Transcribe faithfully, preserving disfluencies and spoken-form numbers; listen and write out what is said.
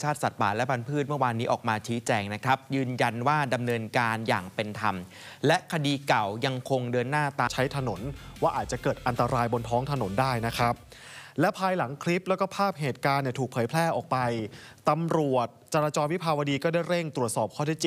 ชาติสัตว์ป่าและพันธุ์พืชเมื่อวานนี้ออกมาชี้แจงนะครับยืนยันว่าดำเนินการอย่างเป็นธรรมและคดีเก่ายังคงเดินหน้าตามใช้ถนนว่าอาจจะเกิดอันตรายบนท้องถนนได้นะครับและภายหลังคลิปแล้วก็ภาพเหตุการณ์เนี่ยถูกเผยแพร่ออกไปตำรวจจราจรวิภาวดีก็ได้เร่งตรวจสอบข้อเท็จจริง